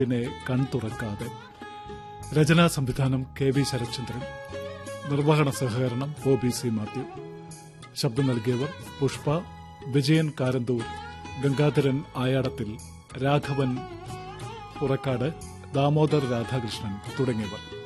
പിന്നെ കൺതുറക്കാതെ. രചനാ സംവിധാനം KV ശരത്ചന്ദ്രൻ. നിർവഹണ സഹകരണം ബോബി സി മാത്യു. ശബ്ദം നൽകിയവർ പുഷ്പ, വിജയൻ കാരന്തൂർ, ഗംഗാധരൻ ആയാടത്തിൽ, രാഘവൻ പുറക്കാട്, ദാമോദർ രാധാകൃഷ്ണൻ തുടങ്ങിയവർ.